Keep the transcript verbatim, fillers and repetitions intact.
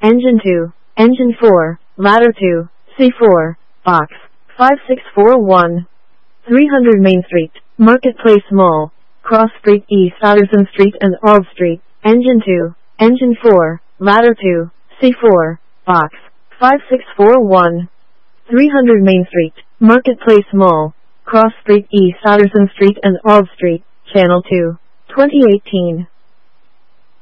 Engine two, Engine four, Ladder two, C four, Box five six four one. three hundred Main Street, Marketplace Mall, Cross Street East Patterson Street and Arb Street. Engine two, Engine four, Ladder two, C four, Box five six four one. three hundred Main Street, Marketplace Mall, Cross Street East Patterson Street and Arb Street. Channel two, twenty eighteen.